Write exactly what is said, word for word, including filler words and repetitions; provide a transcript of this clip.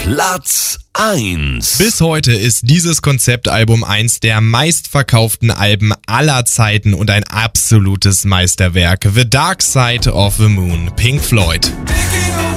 Platz eins. Bis heute ist dieses Konzeptalbum eins der meistverkauften Alben aller Zeiten und ein absolutes Meisterwerk. The Dark Side of the Moon, Pink Floyd.